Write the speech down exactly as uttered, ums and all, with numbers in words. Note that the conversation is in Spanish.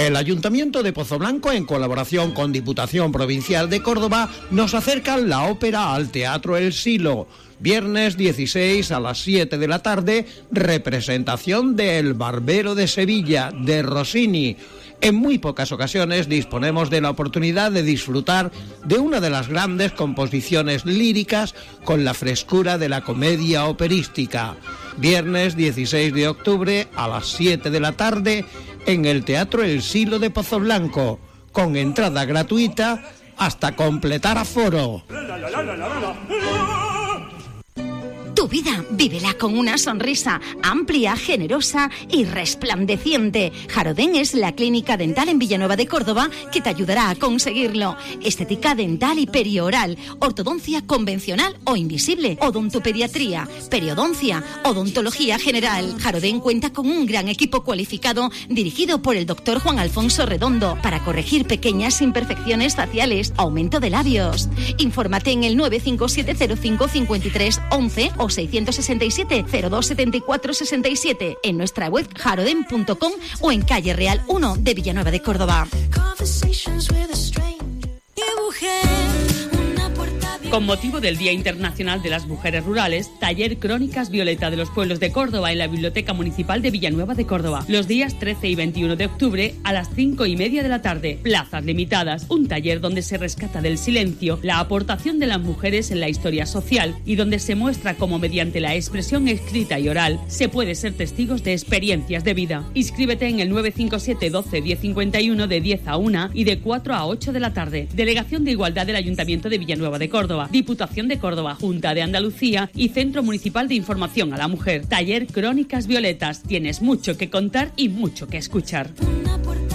El Ayuntamiento de Pozoblanco, en colaboración con Diputación Provincial de Córdoba, nos acercan la ópera al Teatro El Silo. Viernes dieciséis a las siete de la tarde, representación de El Barbero de Sevilla, de Rossini. En muy pocas ocasiones disponemos de la oportunidad de disfrutar de una de las grandes composiciones líricas con la frescura de la comedia operística. Viernes dieciséis de octubre a las siete de la tarde en el Teatro El Silo de Pozoblanco, con entrada gratuita hasta completar aforo. Tu vida, vívela con una sonrisa amplia, generosa y resplandeciente. Jarodén es la clínica dental en Villanueva de Córdoba que te ayudará a conseguirlo. Estética dental y perioral, ortodoncia convencional o invisible, odontopediatría, periodoncia, odontología general. Jarodén cuenta con un gran equipo cualificado dirigido por el doctor Juan Alfonso Redondo para corregir pequeñas imperfecciones faciales, aumento de labios. Infórmate en el nueve cinco siete cero cinco cinco tres once o seiscientos sesenta y siete cero dos setenta y cuatro sesenta y siete, en nuestra web jaroden punto com o en calle Real uno de Villanueva de Córdoba. Con motivo del Día Internacional de las Mujeres Rurales, taller Crónicas Violeta de los Pueblos de Córdoba en la Biblioteca Municipal de Villanueva de Córdoba. Los días trece y veintiuno de octubre a las cinco y media de la tarde. Plazas limitadas. Un taller donde se rescata del silencio la aportación de las mujeres en la historia social y donde se muestra cómo mediante la expresión escrita y oral se puede ser testigos de experiencias de vida. Inscríbete en el nueve cinco siete doce diez cincuenta y uno de diez a una y de cuatro a ocho de la tarde. Delegación de Igualdad del Ayuntamiento de Villanueva de Córdoba, Diputación de Córdoba, Junta de Andalucía y Centro Municipal de Información a la Mujer. Taller Crónicas Violetas. Tienes mucho que contar y mucho que escuchar.